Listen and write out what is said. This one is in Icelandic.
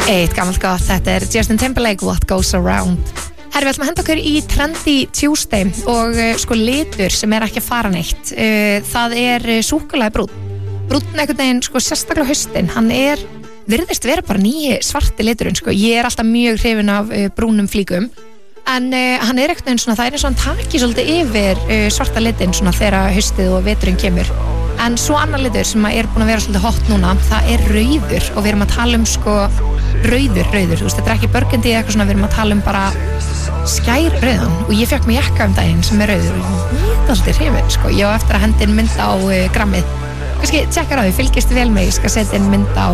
Eitt gammalt gott, þetta Justin Timberlake, What Goes Around. Herri, við ætlum að henda okkur í Trendy Tuesday og sko litur sem ekki að fara neitt. Það súkkulaði brúnn. Brúnn einhvern veginn, sko sérstaklega haustinn, hann virðist vera bara nýji svarti liturinn, sko. Ég alltaf mjög hrifin af brúnum flíkum, en hann einhvern veginn svona, það eins og hann taki svolítið yfir svarta litinn svona þegar haustið og veturinn kemur. En svo annar litur sem búin að vera svolítið hot núna, það rauður og við erum að tala sko rauður, þú veist, þetta ekki burgundy eða eitthvað svona, við erum að tala bara skær rauðan og ég fekk mig jakka daginn sem rauður og ég alltaf hrifin, sko. Ég á eftir að henda inn mynd á grammið. Kannski tjekkar á því, fylgist vel með, ég skal setja inn mynd á